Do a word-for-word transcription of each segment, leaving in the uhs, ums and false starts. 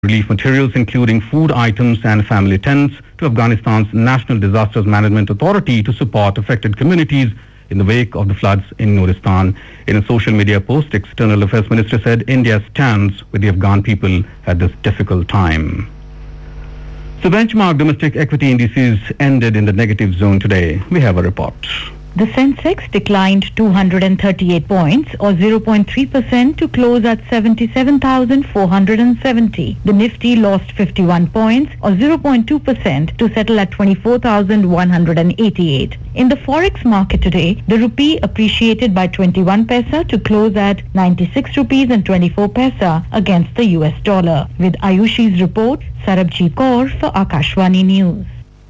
relief materials including food items and family tents to Afghanistan's National Disasters Management Authority to support affected communities in the wake of the floods in Nuristan. In a social media post, External Affairs Minister said India stands with the Afghan people at this difficult time. So benchmark domestic equity indices ended in the negative zone today. We have a report. The Sensex declined two hundred thirty-eight points or zero point three percent to close at seventy-seven thousand four hundred seventy. The Nifty lost fifty-one points or zero point two percent to settle at twenty-four thousand one hundred eighty-eight. In the forex market today, the rupee appreciated by twenty-one paisa to close at ninety-six rupees and twenty-four paisa against the U S dollar. With Ayushi's report, Sarabji Kaur for Akashvani News.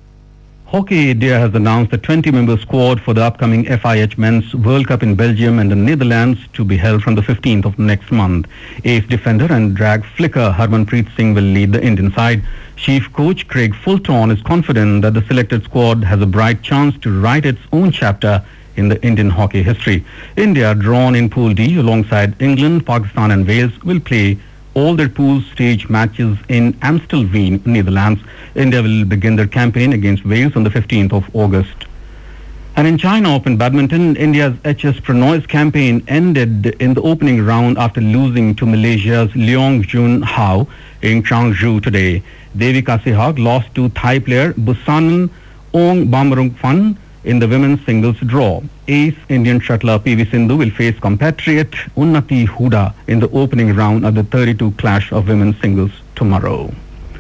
Hockey India has announced a twenty-member squad for the upcoming F I H Men's World Cup in Belgium and the Netherlands to be held from the fifteenth of next month. Ace defender and drag flicker Harmanpreet Singh will lead the Indian side. Chief coach Craig Fulton is confident that the selected squad has a bright chance to write its own chapter in the Indian hockey history. India, drawn in Pool D alongside England, Pakistan and Wales, will play all their pool stage matches in Amstelveen, Netherlands. India will begin their campaign against Wales on the fifteenth of August. And in China Open Badminton, India's H S Pranoy's campaign ended in the opening round after losing to Malaysia's Leong Jun Hao in Changzhou today. Devika Sehwag lost to Thai player Busanan Ong Bamrungfan in the women's singles draw. Ace Indian shuttler P V Sindhu will face compatriot Unnati Huda in the opening round of the thirty-two clash of women's singles tomorrow.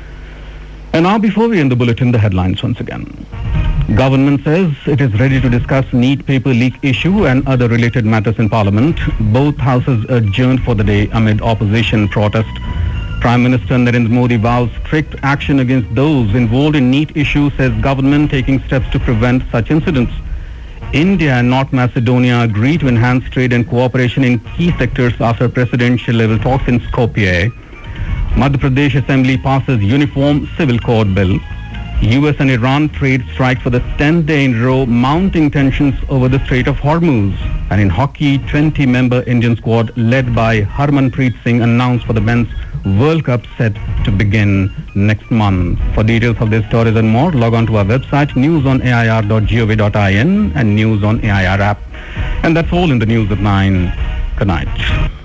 And now, before we end the bulletin, the headlines once again. Government says it is ready to discuss NEET paper leak issue and other related matters in Parliament. Both houses adjourned for the day amid opposition protest. Prime Minister Narendra Modi vows strict action against those involved in NEET issue, says government taking steps to prevent such incidents. India and North Macedonia agree to enhance trade and cooperation in key sectors after presidential level talks in Skopje. Madhya Pradesh Assembly passes Uniform Civil Code Bill. U S and Iran trade strike for the tenth day in a row, mounting tensions over the Strait of Hormuz. And in hockey, twenty-member Indian squad led by Harmanpreet Singh announced for the men's World Cup set to begin next month. For details of these stories and more, log on to our website news on A I R dot gov dot in and News on A I R app. And that's all in the news at nine. Good night.